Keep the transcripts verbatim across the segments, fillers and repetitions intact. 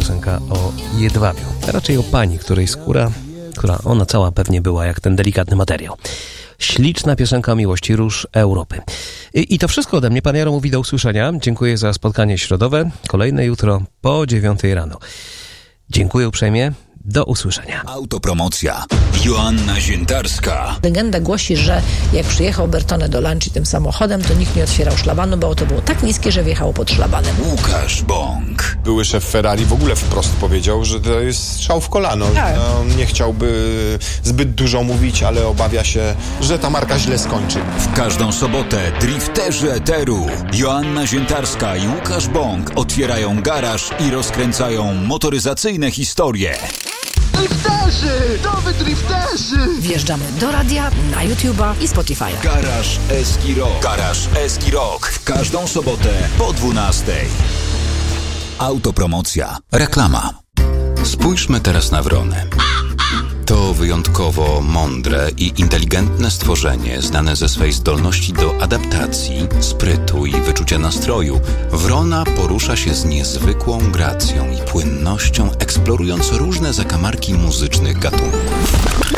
piosenka o jedwabiu. Raczej o pani, której skóra, która ona cała pewnie była jak ten delikatny materiał. Śliczna piosenka o miłości róż Europy. I, I to wszystko ode mnie. Pan Jaro mówi do usłyszenia. Dziękuję za spotkanie środowe. Kolejne jutro po dziewiątej rano. Dziękuję uprzejmie. Do usłyszenia. Autopromocja. Joanna Ziętarska. Legenda głosi, że jak przyjechał Bertone do Lancia tym samochodem, to nikt nie otwierał szlabanu, bo to było tak niskie, że wjechało pod szlabanem. Łukasz Bąk. Były szef Ferrari w ogóle wprost powiedział, że to jest strzał w kolano. Tak. No, nie chciałby zbyt dużo mówić, ale obawia się, że ta marka źle skończy. W każdą sobotę drifterzy eteru Joanna Ziętarska i Łukasz Bąk otwierają garaż i rozkręcają motoryzacyjne historie. Drifterzy! To wy drifterzy! Wjeżdżamy do radia, na YouTube'a i Spotify'a. Garaż Eski Rock. Garaż Eski Rock. W każdą sobotę po dwunastej. Autopromocja. Reklama. Spójrzmy teraz na wronę. To wyjątkowo mądre i inteligentne stworzenie, znane ze swej zdolności do adaptacji, sprytu i wyczucia nastroju. Wrona porusza się z niezwykłą gracją i płynnością, eksplorując różne zakamarki muzycznych gatunków.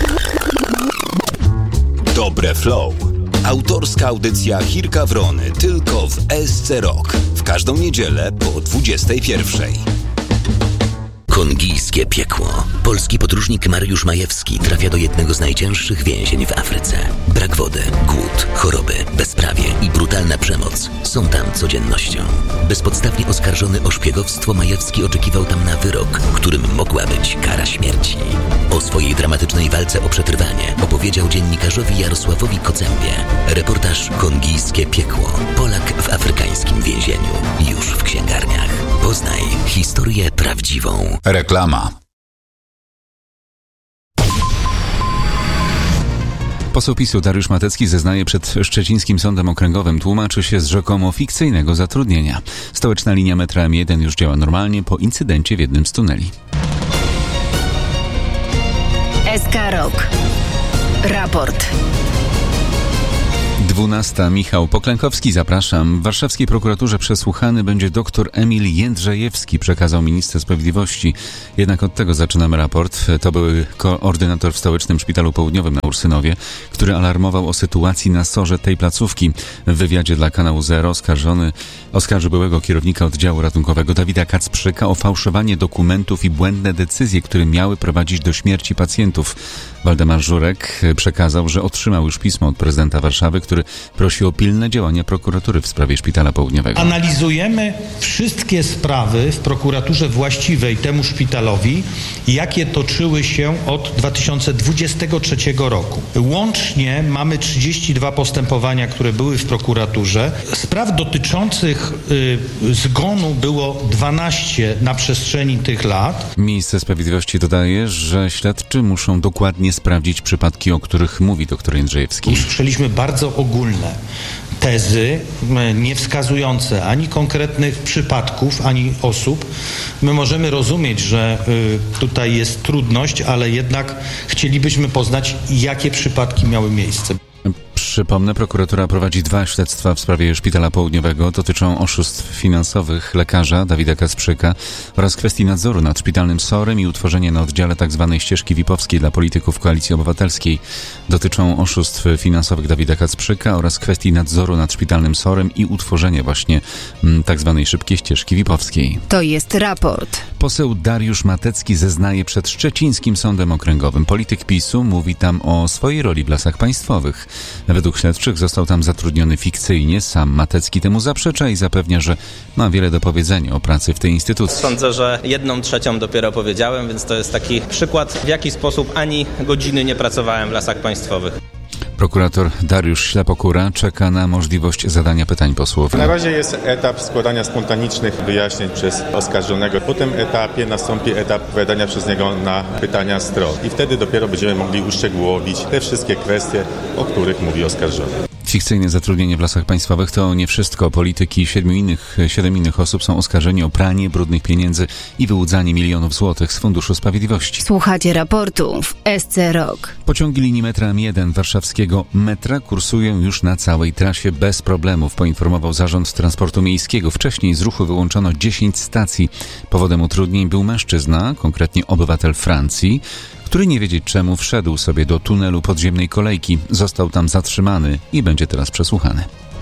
Dobre Flow. Autorska audycja Chirka Wrony tylko w S C Rock. W każdą niedzielę po dwudziestej pierwszej. Kongijskie piekło. Polski podróżnik Mariusz Majewski trafia do jednego z najcięższych więzień w Afryce. Brak wody, głód, choroby, bezprawie i brutalna przemoc są tam codziennością. Bezpodstawnie oskarżony o szpiegowstwo, Majewski oczekiwał tam na wyrok, którym mogła być kara śmierci. O swojej dramatycznej walce o przetrwanie opowiedział dziennikarzowi Jarosławowi Kocębie. Reportaż Kongijskie piekło. Polak w afrykańskim więzieniu. Już w księgarniach. Poznaj historię prawdziwą. Reklama. Poseł PiSu Dariusz Matecki zeznaje przed Szczecińskim Sądem Okręgowym. Tłumaczy się z rzekomo fikcyjnego zatrudnienia. Stołeczna linia metra M jeden już działa normalnie po incydencie w jednym z tuneli. S K Rock. Raport. dwunasta. Michał Poklękowski, zapraszam. W warszawskiej prokuraturze przesłuchany będzie dr Emil Jędrzejewski, przekazał minister sprawiedliwości. Jednak od tego zaczynamy raport. To były koordynator w Stołecznym Szpitalu Południowym na Ursynowie, który alarmował o sytuacji na sorze tej placówki. W wywiadzie dla kanału Zero oskarżony oskarży byłego kierownika oddziału ratunkowego Dawida Kacprzyka o fałszowanie dokumentów i błędne decyzje, które miały prowadzić do śmierci pacjentów. Waldemar Żurek przekazał, że otrzymał już pismo od prezydenta Warszawy, który prosi o pilne działania prokuratury w sprawie Szpitala Południowego. Analizujemy wszystkie sprawy w prokuraturze właściwej temu szpitalowi, jakie toczyły się od dwa tysiące dwudziestego trzeciego roku. Łącznie mamy trzydzieści dwa postępowania, które były w prokuraturze. Spraw dotyczących y, zgonu było dwanaście na przestrzeni tych lat. Minister Sprawiedliwości dodaje, że śledczy muszą dokładnie sprawdzić przypadki, o których mówi dr Jędrzejewski. Usłyszeliśmy bardzo ogólne tezy, nie wskazujące ani konkretnych przypadków, ani osób. My możemy rozumieć, że y, tutaj jest trudność, ale jednak chcielibyśmy poznać, jakie przypadki miały miejsce. Przypomnę, prokuratura prowadzi dwa śledztwa w sprawie Szpitala Południowego. Dotyczą oszustw finansowych lekarza Dawida Kacprzyka oraz kwestii nadzoru nad szpitalnym sorem i utworzenia na oddziale tzw. ścieżki V I P-owskiej dla polityków Koalicji Obywatelskiej. Dotyczą oszustw finansowych Dawida Kacprzyka oraz kwestii nadzoru nad szpitalnym sorem i utworzenia właśnie tzw. szybkiej ścieżki V I P-owskiej. To jest raport. Poseł Dariusz Matecki zeznaje przed Szczecińskim Sądem Okręgowym. Polityk PiSu mówi tam o swojej roli w Lasach Państwowych. Według śledczych został tam zatrudniony fikcyjnie. Sam Matecki temu zaprzecza i zapewnia, że ma wiele do powiedzenia o pracy w tej instytucji. Sądzę, że jedną trzecią dopiero powiedziałem, więc to jest taki przykład, w jaki sposób ani godziny nie pracowałem w Lasach Państwowych. Prokurator Dariusz Ślepokura czeka na możliwość zadania pytań posłów. Na razie jest etap składania spontanicznych wyjaśnień przez oskarżonego. Po tym etapie nastąpi etap odpowiadania przez niego na pytania stron. I wtedy dopiero będziemy mogli uszczegółowić te wszystkie kwestie, o których mówi oskarżony. Fikcyjne zatrudnienie w Lasach Państwowych to nie wszystko. Polityki i siedmiu innych, siedem innych osób są oskarżeni o pranie brudnych pieniędzy i wyłudzanie milionów złotych z Funduszu Sprawiedliwości. Słuchacie raportu w S C Rock. Pociągi linii metra M jeden warszawskiego metra kursują już na całej trasie bez problemów, poinformował Zarząd Transportu Miejskiego. Wcześniej z ruchu wyłączono dziesięć stacji. Powodem utrudnień był mężczyzna, konkretnie obywatel Francji, który nie wiedzieć czemu wszedł sobie do tunelu podziemnej kolejki. Został tam zatrzymany i będzie teraz przesłuchany.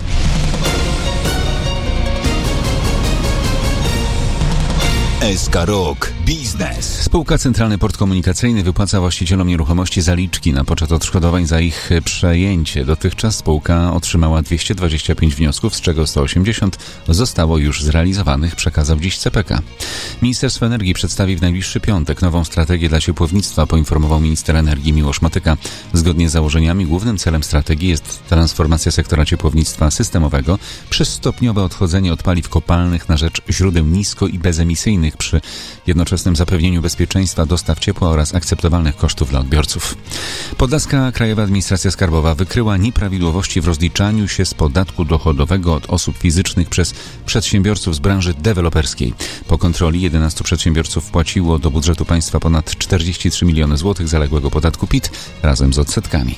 S K Rock Biznes. Spółka Centralny Port Komunikacyjny wypłaca właścicielom nieruchomości zaliczki na poczet odszkodowań za ich przejęcie. Dotychczas spółka otrzymała dwieście dwadzieścia pięć wniosków, z czego sto osiemdziesiąt zostało już zrealizowanych, przekazał dziś C P K. Ministerstwo Energii przedstawi w najbliższy piątek nową strategię dla ciepłownictwa, poinformował minister energii Miłosz Motyka. Zgodnie z założeniami głównym celem strategii jest transformacja sektora ciepłownictwa systemowego przez stopniowe odchodzenie od paliw kopalnych na rzecz źródeł nisko- i bezemisyjnych przy jednoczesnym zapewnieniu bezpieczeństwa dostaw ciepła oraz akceptowalnych kosztów dla odbiorców. Podlaska Krajowa Administracja Skarbowa wykryła nieprawidłowości w rozliczaniu się z podatku dochodowego od osób fizycznych przez przedsiębiorców z branży deweloperskiej. Po kontroli jedenastu przedsiębiorców wpłaciło do budżetu państwa ponad czterdzieści trzy miliony złotych zaległego podatku P I T razem z odsetkami.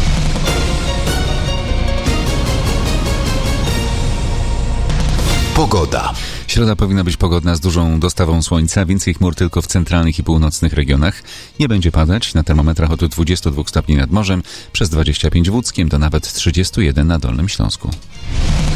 Pogoda. Środa powinna być pogodna z dużą dostawą słońca, więcej chmur tylko w centralnych i północnych regionach. Nie będzie padać, na termometrach od dwudziestu dwóch stopni nad morzem, przez dwadzieścia pięć w Łódzkiem do nawet trzydziestu jeden na Dolnym Śląsku.